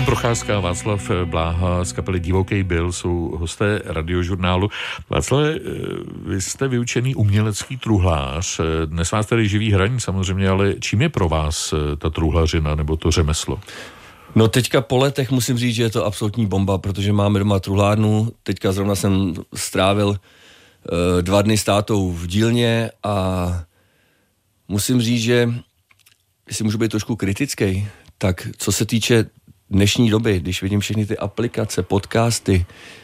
Procházka a Václav Bláha z kapely Divoký Bill jsou hosté Radiožurnálu. Václav, vy jste vyučený umělecký truhlář. Dnes vás tady živí hraní samozřejmě, ale čím je pro vás ta truhlařina nebo to řemeslo? No teďka po letech musím říct, že je to absolutní bomba, protože máme doma truhlárnu. Teďka zrovna jsem strávil 2 dny s tátou v dílně a musím říct, že jestli můžu být trošku kritický, tak co se týče dnešní doby, když vidím všechny ty aplikace, podcasty,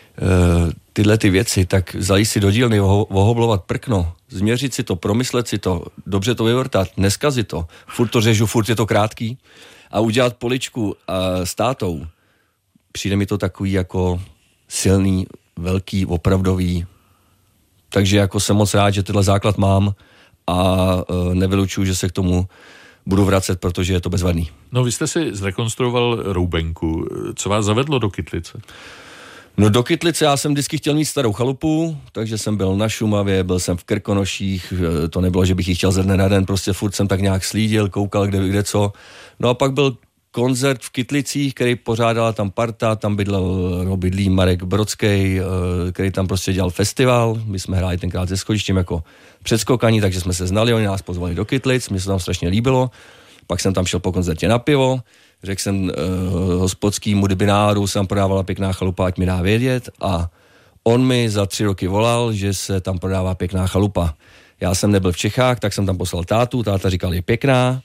tyhle ty věci, tak zajít si do dílny, ohoblovat prkno, změřit si to, promyslet si to, dobře to vyvrtat, neskazit to, furt to řežu, furt je to krátký a udělat poličku s tátou. Přijde mi to takový jako silný, velký, opravdový. Takže jako jsem moc rád, že tenhle základ mám a nevylučuju, že se k tomu budu vracet, protože je to bezvadný. No, vy jste si zrekonstruoval roubenku. Co vás zavedlo do Kytlice? No do Kytlice já jsem vždycky chtěl mít starou chalupu, takže jsem byl na Šumavě, byl jsem v Krkonoších, to nebylo, že bych ji chtěl ze dne na den, prostě furt jsem tak nějak slídil, koukal kde co. No a pak byl koncert v Kytlicích, který pořádala tam parta, tam bydlí Marek Brodský, který tam prostě dělal festival, my jsme hráli tenkrát se schodištěm jako předskokaní, takže jsme se znali, oni nás pozvali do Kytlic, mi se tam strašně líbilo, pak jsem tam šel po koncertě na pivo, řekl jsem hospodskýmu dybináru, jsem prodávala pěkná chalupa, ať mi dá vědět a on mi za 3 roky volal, že se tam prodává pěkná chalupa. Já jsem nebyl v Čechách, tak jsem tam poslal tátu, táta říkal, je pěkná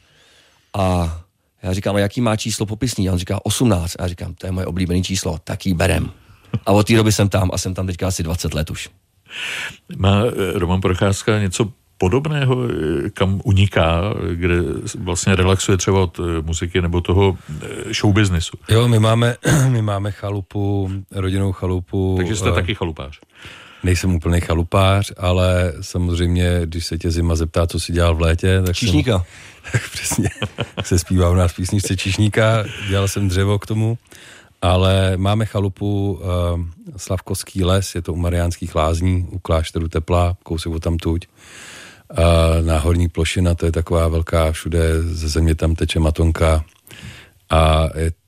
a já říkám, a jaký má číslo popisný? A on říká 18. A já říkám, to je moje oblíbené číslo, tak jí berem. A od té doby jsem tam a jsem tam teďka asi 20 let už. Má Roman Procházka něco podobného, kam uniká, kde vlastně relaxuje třeba od muziky nebo toho showbiznesu? Jo, my máme chalupu, rodinnou chalupu. Takže jste taky chalupář? Nejsem úplný chalupář, ale samozřejmě, když se tě zima zeptá, co si dělal v létě, tak Číšníka. Tak přesně, se zpívá u nás písničce Číšníka, dělal jsem dřevo k tomu, ale máme chalupu Slavkovský les, je to u Mariánských Lázní, u klášteru Teplá, kousek odtamtud. Náhorní plošina, to je taková velká, všude ze země tam teče matonka a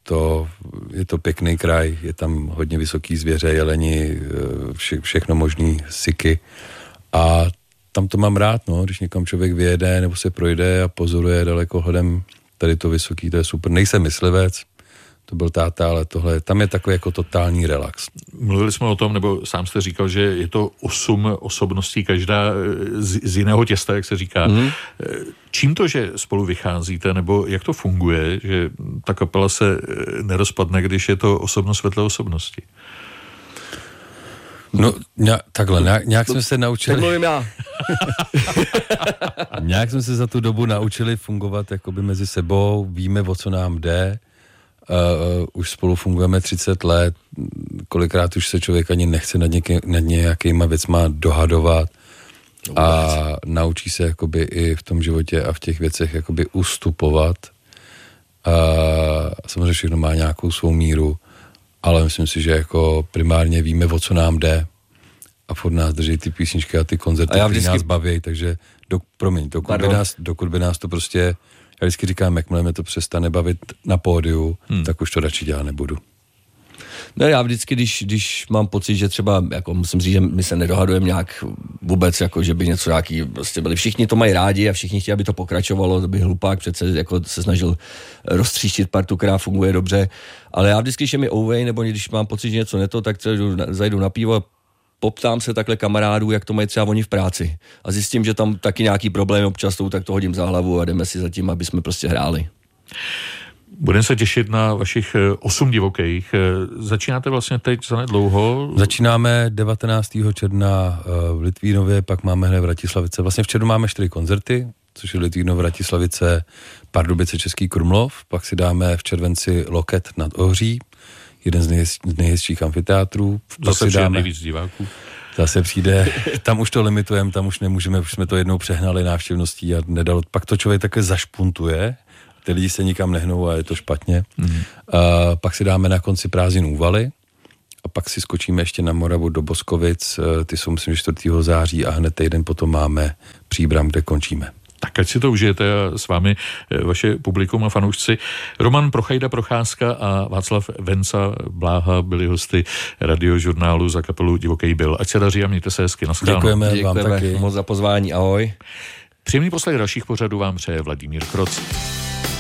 je to pěkný kraj, je tam hodně vysoký zvěře, jeleni, všechno možný, syky a tam to mám rád, no, když někam člověk vyjede nebo se projde a pozoruje dalekohledem tady to vysoký, to je super. Nejsem myslivec, to byl táta, ale tohle, tam je takový jako totální relax. Mluvili jsme o tom, nebo sám jste říkal, že je to 8 osobností, každá z jiného těsta, jak se říká. Čím to, že spolu vycházíte, nebo jak to funguje, že ta kapela se nerozpadne, když je to osobnost vedle osobnosti? No, takhle, nějak jsme se naučili... Tak mluvím já. Nějak jsme se za tu dobu naučili fungovat jakoby mezi sebou, víme, o co nám jde, už spolu fungujeme 30 let, kolikrát už se člověk ani nechce nad nějakýma věcma dohadovat a naučí se jakoby i v tom životě a v těch věcech jakoby ustupovat. A samozřejmě všechno má nějakou svou míru, ale myslím si, že jako primárně víme, o co nám jde a furt nás drží ty písničky a ty koncerty, které nás baví, takže dokud by nás to prostě, já vždycky říkám, jakmile mě to přestane bavit na pódiu, tak už to radši dělat nebudu. No já vždycky, když mám pocit, že třeba, jako musím říct, že my se nedohadujeme nějak vůbec, jako že by něco nějaký, prostě byli, všichni to mají rádi a všichni chtějí, aby to pokračovalo, to by hlupák přece jako se snažil roztříštit partu, která funguje dobře, ale já vždycky, když je mi ouvej, nebo když mám pocit, že něco neto, tak zajdu na pivo, poptám se takhle kamarádů, jak to mají třeba oni v práci a zjistím, že tam taky nějaký problém občas jsou, tak to hodím za hlavu a jdeme si za tím, aby jsme prostě hráli. Budeme se těšit na vašich 8 divokých. Začínáte vlastně teď zanedlouho? Začínáme 19. června v Litvínově, pak máme hned v Vratislavice. Vlastně v červnu máme 4 koncerty, což je Litvínov, Vratislavice, Pardubice, Český Krumlov. Pak si dáme v červenci Loket nad Ohří, jeden z nejhezčích amfiteátrů. Zase přijde nejvíc diváků. Zase přijde, tam už to limitujeme, tam už nemůžeme, už jsme to jednou přehnali návštěvností a nedalo. Pak to člověk také zašpuntuje, ty lidi se nikam nehnou a je to špatně. Pak si dáme na konci prázdnin Úvaly a pak si skočíme ještě na Moravu do Boskovic, ty jsou myslím 4. září a hned týden potom máme Příbram, kde končíme. Tak ať si to užijete a s vámi vaše publikum a fanoušci. Roman Prochajda-Procházka a Václav Venca Bláha byli hosty radiožurnálu za kapelu Divoký Byl. Ať se daří a mějte se hezky. Děkujeme vám Děkujeme taky. moc za pozvání. Ahoj. Příjemný poslech dalších pořadů vám přeje Vladimír Kroc.